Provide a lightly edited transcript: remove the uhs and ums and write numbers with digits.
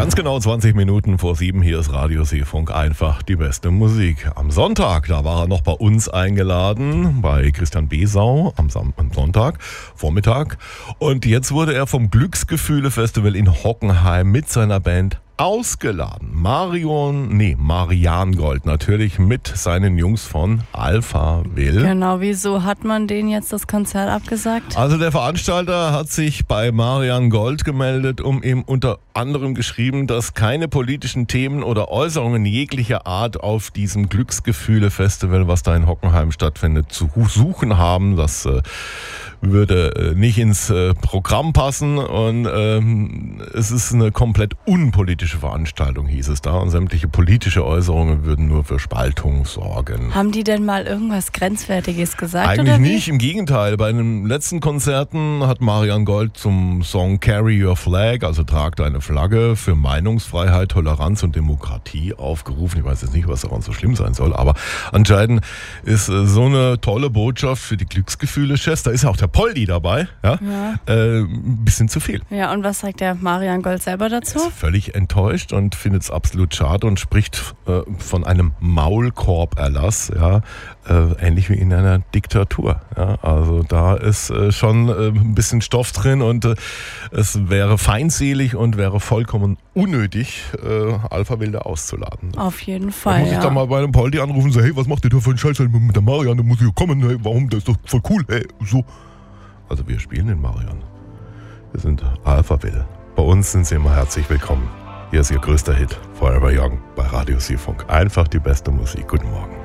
Ganz genau 20 Minuten vor 7, hier ist Radio Seefunk, einfach die beste Musik. Am Sonntag, da war er noch bei uns eingeladen, bei Christian Besau am Sonntag, Vormittag. Und jetzt wurde er vom Glücksgefühle-Festival in Hockenheim mit seiner Band ausgeladen. Marian Gold natürlich mit seinen Jungs von Alpha Will. Genau, wieso hat man denen jetzt das Konzert abgesagt? Also der Veranstalter hat sich bei Marian Gold gemeldet, um ihm unter anderem geschrieben, dass keine politischen Themen oder Äußerungen jeglicher Art auf diesem Glücksgefühle-Festival, was da in Hockenheim stattfindet, zu suchen haben. Das würde nicht ins Programm passen und es ist eine komplett unpolitische Veranstaltung, hieß es da, und sämtliche politische Äußerungen würden nur für Spaltung sorgen. Haben die denn mal irgendwas Grenzwertiges gesagt? Eigentlich oder wie? nicht, im Gegenteil. Bei den letzten Konzerten hat Marian Gold zum Song Carry Your Flag, also Trag deine Flagge, für Meinungsfreiheit, Toleranz und Demokratie aufgerufen. Ich weiß jetzt nicht, was daran so schlimm sein soll, aber anscheinend ist so eine tolle Botschaft für die Glücksgefühle-Chefs. Da ist ja auch der Poldi dabei, ja? Ein bisschen zu viel. Ja, und was sagt der Marian Gold selber dazu? Er ist völlig enttäuscht und findet es absolut schade und spricht von einem Maulkorb-Erlass, ja? Ähnlich wie in einer Diktatur. Ja? Also da ist schon ein bisschen Stoff drin und es wäre feindselig und wäre vollkommen unnötig, Alpha Will da auszuladen. Auf jeden Fall, Da muss ich da mal bei einem Poldi anrufen und sagen, hey, was macht ihr da für einen Scheiß mit der Marian? Da muss ich ja kommen, hey, warum? Das ist doch voll cool, hey, so. Also wir spielen den Marian. Wir sind Alpha Will. Bei uns sind Sie immer herzlich willkommen. Hier ist Ihr größter Hit, Forever Young, bei Radio Seefunk. Einfach die beste Musik. Guten Morgen.